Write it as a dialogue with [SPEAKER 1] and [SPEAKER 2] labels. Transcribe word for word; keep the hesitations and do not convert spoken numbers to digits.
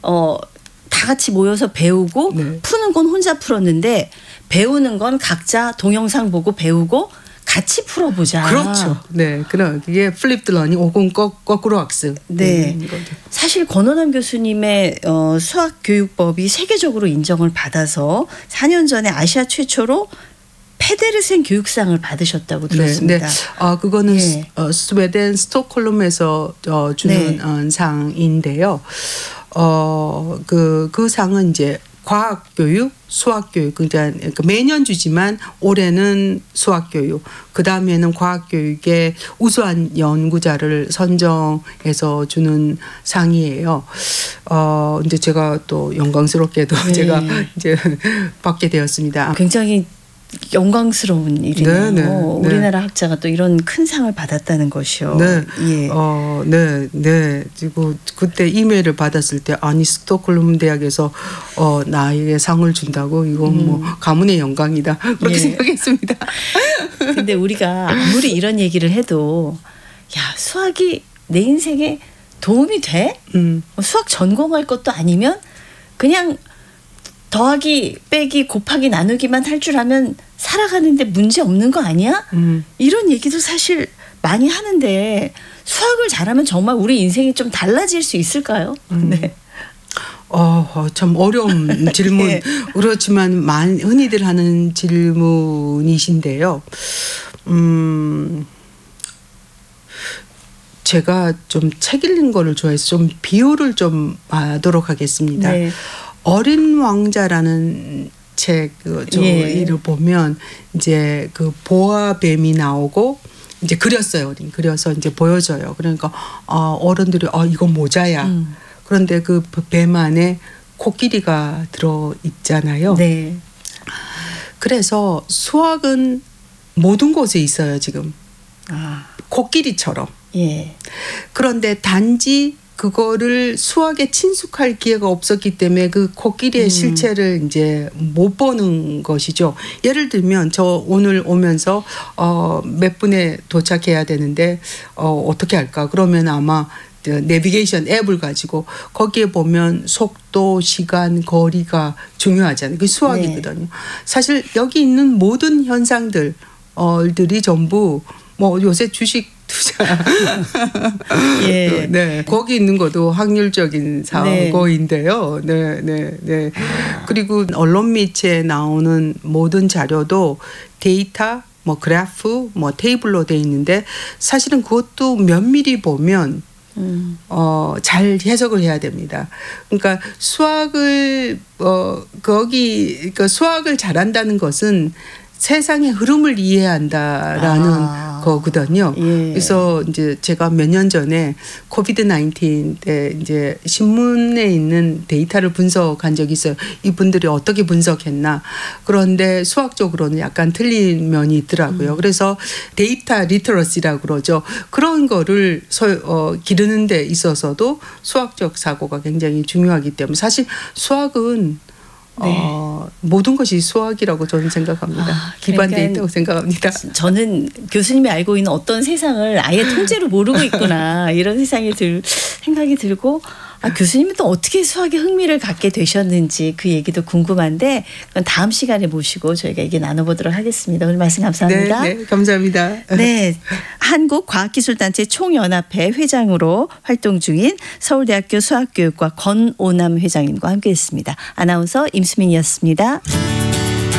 [SPEAKER 1] 어, 다 같이 모여서 배우고
[SPEAKER 2] 네.
[SPEAKER 1] 푸는 건 혼자 풀었는데 배우는 건 각자 동영상 보고 배우고 같이 풀어보자.
[SPEAKER 2] 그렇죠. 네, 그런 이게 플립드 러닝 오공 거꾸로 학습.
[SPEAKER 1] 네, 사실 권원남 교수님의 어, 수학 교육법이 세계적으로 인정을 받아서 사 년 전에 아시아 최초로 페데르센 교육상을 받으셨다고 들었습니다.
[SPEAKER 2] 네, 네. 아 그거는
[SPEAKER 1] 예.
[SPEAKER 2] 어, 스웨덴 스톡홀름에서 어, 주는
[SPEAKER 1] 네.
[SPEAKER 2] 어, 상인데요. 어, 그, 그 상은 이제 과학 교육, 수학 교육, 그러니까 매년 주지만 올해는 수학 교육, 그 다음에는 과학 교육의 우수한 연구자를 선정해서 주는 상이에요. 어, 이제 제가 또 영광스럽게도
[SPEAKER 1] 네.
[SPEAKER 2] 제가 이제 받게 되었습니다.
[SPEAKER 1] 굉장히 영광스러운 일이네요.
[SPEAKER 2] 네, 네,
[SPEAKER 1] 우리나라 학자가 또 이런 큰 상을 받았다는 것이요.
[SPEAKER 2] 네,
[SPEAKER 1] 예.
[SPEAKER 2] 어, 네, 네. 그리고 그때 이메일을 받았을 때 아니 스톡홀름 대학에서 어 나에게 상을 준다고 이건
[SPEAKER 1] 음.
[SPEAKER 2] 뭐 가문의 영광이다 그렇게
[SPEAKER 1] 예.
[SPEAKER 2] 생각했습니다.
[SPEAKER 1] 근데 우리가 아무리 이런 얘기를 해도 야 수학이 내 인생에 도움이 돼?
[SPEAKER 2] 음,
[SPEAKER 1] 수학 전공할 것도 아니면 그냥 더하기 빼기 곱하기 나누기만 할 줄 알면 살아가는데 문제 없는 거 아니야?
[SPEAKER 2] 음.
[SPEAKER 1] 이런 얘기도 사실 많이 하는데 수학을 잘하면 정말 우리 인생이 좀 달라질 수 있을까요?
[SPEAKER 2] 음.
[SPEAKER 1] 네.
[SPEAKER 2] 어, 참 어려운 질문.
[SPEAKER 1] 네.
[SPEAKER 2] 그렇지만 많이 흔히들 하는 질문이신데요. 음, 제가 좀 책 읽는 거를 좋아해서 좀 비유를 좀 하도록 하겠습니다.
[SPEAKER 1] 네.
[SPEAKER 2] 어린 왕자라는 책을
[SPEAKER 1] 예.
[SPEAKER 2] 보면 이제 그 보아 뱀이 나오고 이제 그렸어요. 그려서 이제 보여줘요. 그러니까 어, 어른들이 어 이건 모자야.
[SPEAKER 1] 음.
[SPEAKER 2] 그런데 그 뱀 안에 코끼리가 들어 있잖아요.
[SPEAKER 1] 네.
[SPEAKER 2] 그래서 수학은 모든 곳에 있어요 지금.
[SPEAKER 1] 아,
[SPEAKER 2] 코끼리처럼.
[SPEAKER 1] 예.
[SPEAKER 2] 그런데 단지 그거를 수학에 친숙할 기회가 없었기 때문에 그 코끼리의
[SPEAKER 1] 음.
[SPEAKER 2] 실체를 이제 못 보는 것이죠. 예를 들면 저 오늘 오면서 어, 몇 분에 도착해야 되는데 어, 어떻게 할까? 그러면 아마 내비게이션 앱을 가지고 거기에 보면 속도, 시간, 거리가 중요하잖아요. 그 수학이거든요.
[SPEAKER 1] 네.
[SPEAKER 2] 사실 여기 있는 모든 현상들들이 전부 뭐 요새 주식 투자
[SPEAKER 1] 예.
[SPEAKER 2] 네. 거기 있는 것도 확률적인 사고인데요. 네, 네, 네. 그리고 언론 매체에 나오는 모든 자료도 데이터, 뭐 그래프, 뭐 테이블로 돼 있는데 사실은 그것도 면밀히 보면
[SPEAKER 1] 음.
[SPEAKER 2] 어, 잘 해석을 해야 됩니다. 그러니까 수학을 어, 거기 그 수학을 잘한다는 것은 세상의 흐름을 이해한다라는
[SPEAKER 1] 아.
[SPEAKER 2] 거거든요.
[SPEAKER 1] 예.
[SPEAKER 2] 그래서 이제 제가 몇 년 전에 코비드 나인틴 때 이제 신문에 있는 데이터를 분석한 적이 있어요. 이분들이 어떻게 분석했나. 그런데 수학적으로는 약간 틀린 면이 있더라고요.
[SPEAKER 1] 음.
[SPEAKER 2] 그래서 데이터 리터러시라고 그러죠. 그런 거를 서, 어, 기르는 데 있어서도 수학적 사고가 굉장히 중요하기 때문에 사실 수학은 네. 어, 모든 것이 수학이라고 저는 생각합니다.
[SPEAKER 1] 아,
[SPEAKER 2] 기반되어
[SPEAKER 1] 그러니까
[SPEAKER 2] 있다고 생각합니다.
[SPEAKER 1] 저는 교수님이 알고 있는 어떤 세상을 아예 통째로 모르고 있구나 이런 세상이 들 생각이 들고 아, 교수님은 또 어떻게 수학에 흥미를 갖게 되셨는지 그 얘기도 궁금한데 그건 다음 시간에 모시고 저희가 얘기 나눠보도록 하겠습니다. 오늘 말씀 감사합니다.
[SPEAKER 2] 네, 네 감사합니다.
[SPEAKER 1] 네, 한국과학기술단체 총연합회 회장으로 활동 중인 서울대학교 수학교육과 권오남 회장님과 함께했습니다. 아나운서 임수민이었습니다.